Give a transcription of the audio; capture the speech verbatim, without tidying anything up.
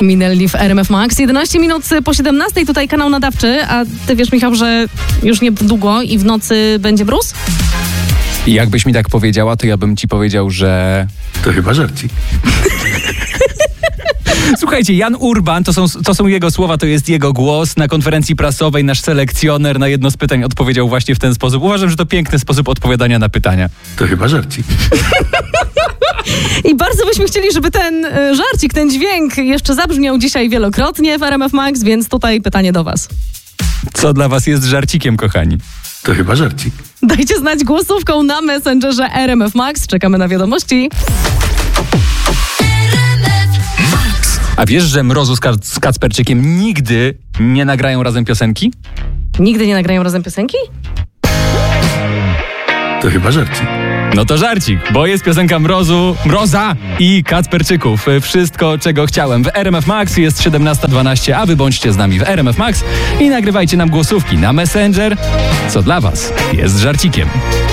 Minęli w R M F Max. jedenaście minut po siedemnastej, tutaj kanał nadawczy. A ty wiesz, Michał, że już niedługo i w nocy będzie mróz? I jakbyś mi tak powiedziała, to ja bym ci powiedział, że... To chyba żarcik. Słuchajcie, Jan Urban, to są, to są jego słowa, to jest jego głos. Na konferencji prasowej nasz selekcjoner na jedno z pytań odpowiedział właśnie w ten sposób. Uważam, że to piękny sposób odpowiadania na pytania. To chyba żarcik. I bardzo byśmy chcieli, żeby ten y, żarcik, ten dźwięk jeszcze zabrzmiał dzisiaj wielokrotnie w R M F Max, więc tutaj pytanie do was. Co dla was jest żarcikiem, kochani? To chyba żarcik. Dajcie znać głosówką na Messengerze R M F Max. Czekamy na wiadomości. A wiesz, że Mrozu z, Ka- z Kacperczykiem nigdy nie nagrają razem piosenki? Nigdy nie nagrają razem piosenki? To chyba żarcik. No to żarcik, bo jest piosenka Mrozu, Mroza i Kacperczyków. Wszystko, czego chciałem. W R M F Max jest siedemnasta dwanaście, a wy bądźcie z nami w R M F Max i nagrywajcie nam głosówki na Messenger. Co dla was jest żarcikiem.